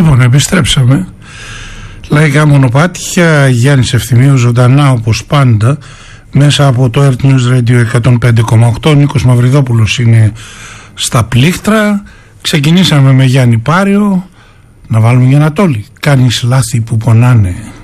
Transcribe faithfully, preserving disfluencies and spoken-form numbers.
Λοιπόν, επιστρέψαμε. Λαϊκά μονοπάτια, Γιάννης Ευθυμίου, ζωντανά όπως πάντα, μέσα από το Earth News Radio εκατόν πέντε κόμμα οκτώ. Νίκος Μαυριδόπουλος είναι στα πλήκτρα. Ξεκινήσαμε με Γιάννη Πάριο. Να βάλουμε για Ανατόλη. Κάνεις λάθη που πονάνε.